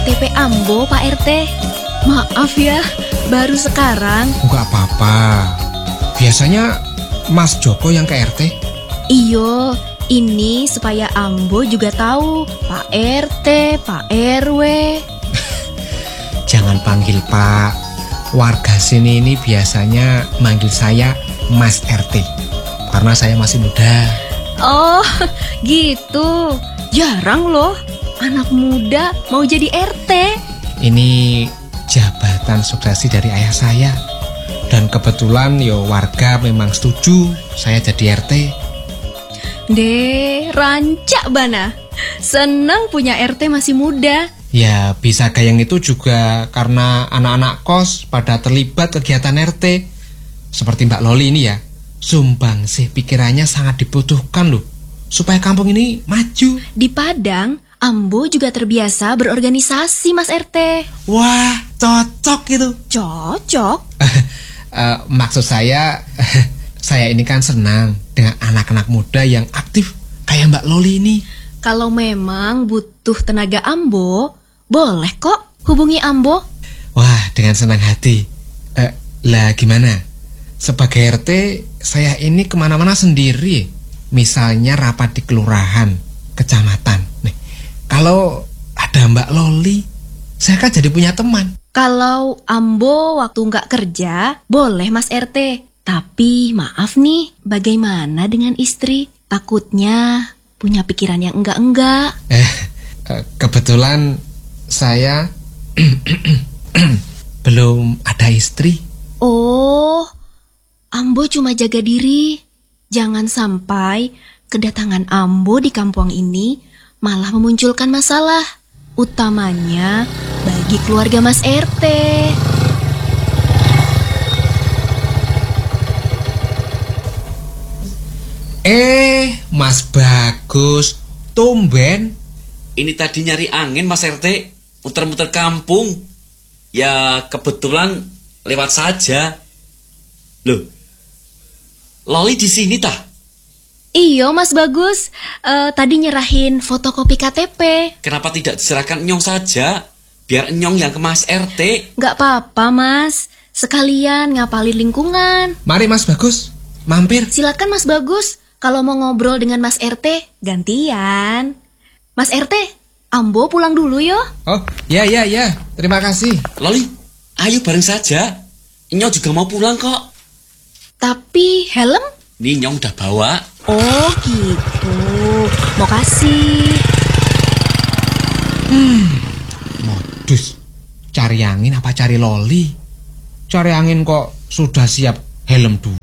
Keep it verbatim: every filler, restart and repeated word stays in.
T P Ambo, Pak R T. Maaf ya, baru sekarang. Enggak apa-apa. Biasanya Mas Joko yang ke R T. Iyo, ini supaya Ambo juga tahu Pak R T, Pak R W. Jangan panggil Pak. Warga sini ini biasanya manggil saya Mas R T. Karena saya masih muda. Oh, gitu. Jarang loh anak muda mau jadi R T. Ini jabatan suksesi dari ayah saya. Dan kebetulan yo warga memang setuju saya jadi R T. Deh, rancak bana. Senang punya R T masih muda. Ya bisa kayak yang itu juga karena anak-anak kos pada terlibat kegiatan R T. Seperti Mbak Loli ini ya. Sumbang sih pikirannya sangat dibutuhkan loh. Supaya kampung ini maju. Di Padang, Ambo juga terbiasa berorganisasi, Mas R T. Wah, cocok gitu. Cocok? uh, Maksud saya, saya ini kan senang dengan anak-anak muda yang aktif kayak Mbak Loli ini. Kalau memang butuh tenaga Ambo, boleh kok hubungi Ambo. Wah, dengan senang hati. uh, Lah gimana? Sebagai R T, saya ini kemana-mana sendiri. Misalnya rapat di kelurahan, kecamatan. Nih, kalau ada Mbak Loli, saya kan jadi punya teman. Kalau Ambo waktu nggak kerja, boleh Mas R T. Tapi maaf nih, bagaimana dengan istri? Takutnya punya pikiran yang enggak-enggak. Eh, kebetulan saya belum ada istri. Oh, Ambo cuma jaga diri. Jangan sampai kedatangan Ambo di kampung ini malah memunculkan masalah, utamanya bagi keluarga Mas R T. Eh, Mas Bagus, tumben. Ini tadi nyari angin Mas R T, muter-muter kampung. Ya kebetulan lewat saja. Loh, Loli di sini tah? Iyo Mas Bagus, uh, tadi nyerahin fotokopi K T P. Kenapa tidak diserahkan Enyong saja? Biar Enyong yang ke Mas R T. Gak apa-apa Mas, sekalian ngapalin lingkungan. Mari Mas Bagus, mampir. Silakan Mas Bagus, kalau mau ngobrol dengan Mas R T, gantian. Mas R T, Ambo pulang dulu yo. Oh, ya ya ya, terima kasih. Loli, ayo bareng saja. Enyong juga mau pulang kok. Tapi helm? Nih Nyong udah bawa. Oh gitu, mau kasih. Hmm, modus. Cari angin apa cari Loli? Cari angin kok sudah siap helm dulu.